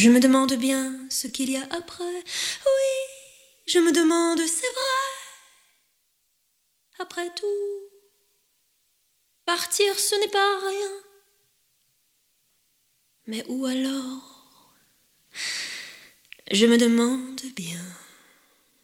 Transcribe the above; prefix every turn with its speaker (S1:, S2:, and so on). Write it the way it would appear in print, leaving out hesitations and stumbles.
S1: Je me demande bien ce qu'il y a après. Oui, je me demande, c'est vrai. Après tout, partir ce n'est pas rien. Mais où alors? Je me demande bien.